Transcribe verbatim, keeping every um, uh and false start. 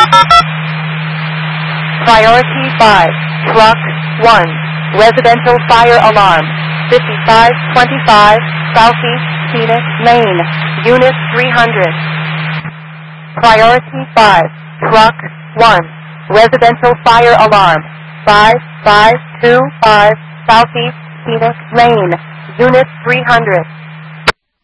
Priority five, Truck one, Residential Fire Alarm, fifty-five twenty-five, Southeast Phoenix Lane, Unit three hundred. Priority five, Truck one, Residential Fire Alarm, five five two five, Southeast Phoenix Lane, Unit three hundred.